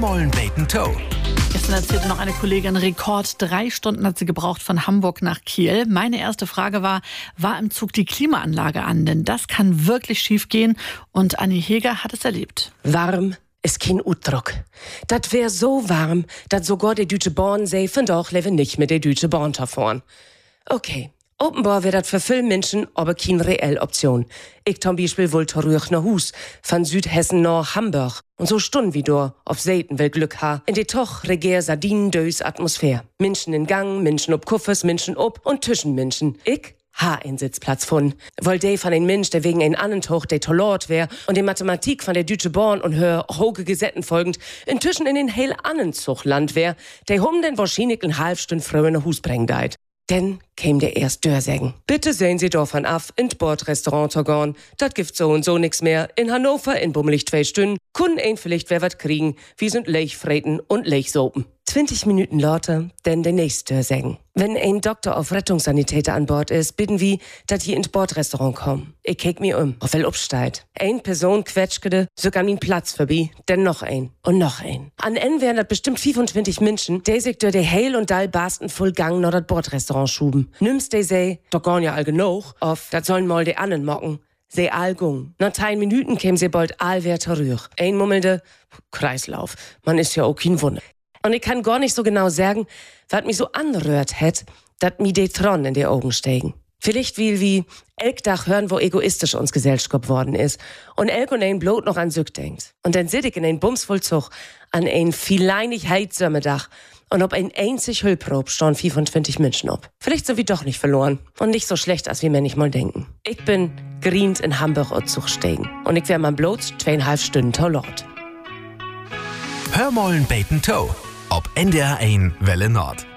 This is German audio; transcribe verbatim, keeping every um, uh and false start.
Hörmollen Bacon Toe. Gestern erzählte noch eine Kollegin, Rekord drei Stunden hat sie gebraucht von Hamburg nach Kiel. Meine erste Frage war, war im Zug die Klimaanlage an? Denn das kann wirklich schief gehen. Und Anni Heger hat es erlebt. Warm ist kein Utdruck. Das wär so warm, dass sogar der Deutsche Bahn sei, von doch lebe nicht mit der Deutsche Bahn fahren. Okay. Offenbar wäre das für viele Menschen aber keine reelle Option. Ich zum Beispiel will zurück nach Hus, von Südhessen nach Hamburg. Und so Stunden wie du auf Seiten will Glück ha. In die toch regier Sardinen-dös Atmosphäre. Menschen in Gang, Menschen ob Kuffers, Menschen ob und zwischen Menschen. Ich ha einen Sitzplatz von. Weil de von ein Mensch, der wegen ein anderen Toch der Tollort wär und die Mathematik von der Deutsche Bahn und hör hoge Gesetten folgend inzwischen in den heil annen Zuchtland wär, der hum den wahrscheinlich in halb Stunde früher nach Hus bringen deit. Denn käm der erst Dörsägen. Bitte sehen Sie davon af, in Bordrestaurant Torgon. Dat gibt so und so nix mehr. In Hannover in bummelig zwei Stunden. Kunden ein vielleicht wer wat kriegen. Wir sind Lechfreten und Lechsopen. zwanzig Minuten lauter, denn der nächste Dörsägen. Wenn ein Doktor auf Rettungssanitäter an Bord ist, bitten wir, dass hier ins Bordrestaurant kommen. Ich kick mir um, auf wel upsteigt. Ein Person quetschkede, sogar min Platz vorbei, denn noch ein und noch ein. An N wären das bestimmt fünfundzwanzig Menschen, die sich durch die Heil und Dall barsten voll Gang nach das Bordrestaurant schuben. Nimmst die sei, doch gar ja all genug, auf, dat sollen mal die annen mocken. Se all gung. Nach ein Minuten käm sie bald all wer zurück. Ein mummelte Kreislauf. Man ist ja auch kein Wunder. Und ich kann gar nicht so genau sagen, was mich so anrührt hätt, dat mi de Tron in die Augen steigen. Vielleicht will wie elk Dach hören, wo egoistisch uns Gesellschaft worden ist und elk und ein Blut noch an Sück denkt. Und dann sit ich in ein Bumsvollzug an ein vieleinig heizsame Dach und ob ein einzig Hüllprob stand fünfundzwanzig Menschen ob. Vielleicht so wie doch nicht verloren und nicht so schlecht, als wir mir nicht mal denken. Ich bin grient in Hamburg und Zug steigen und ich wär mal bloß zweieinhalb Stunden Taulort. Hörmollen Bacon Toe. Ob N D R eins Welle Nord.